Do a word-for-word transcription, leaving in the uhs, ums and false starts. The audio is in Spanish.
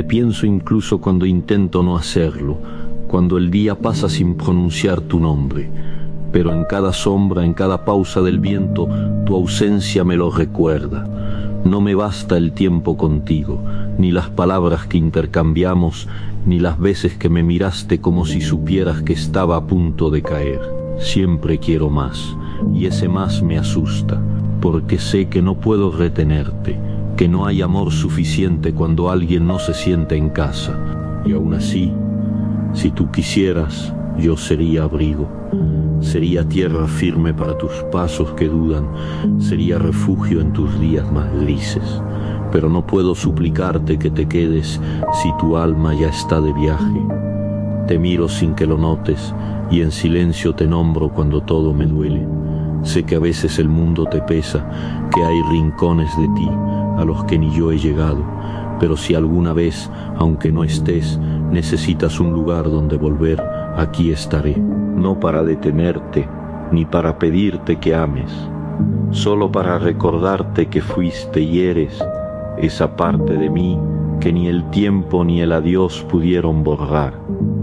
Te pienso incluso cuando intento no hacerlo, cuando el día pasa sin pronunciar tu nombre, pero en cada sombra, en cada pausa del viento, tu ausencia me lo recuerda. No me basta el tiempo contigo, ni las palabras que intercambiamos, ni las veces que me miraste como si supieras que estaba a punto de caer. Siempre quiero más, y ese más me asusta, porque sé que no puedo retenerte, que no hay amor suficiente cuando alguien no se siente en casa. Y aún así, si tú quisieras, yo sería abrigo, sería tierra firme para tus pasos que dudan, sería refugio en tus días más grises. Pero no puedo suplicarte que te quedes si tu alma ya está de viaje. Te miro sin que lo notes y en silencio te nombro cuando todo me duele. Sé que a veces el mundo te pesa, que hay rincones de ti a los que ni yo he llegado, pero si alguna vez, aunque no estés, necesitas un lugar donde volver, aquí estaré, no para detenerte, ni para pedirte que ames, solo para recordarte que fuiste y eres esa parte de mí que ni el tiempo ni el adiós pudieron borrar.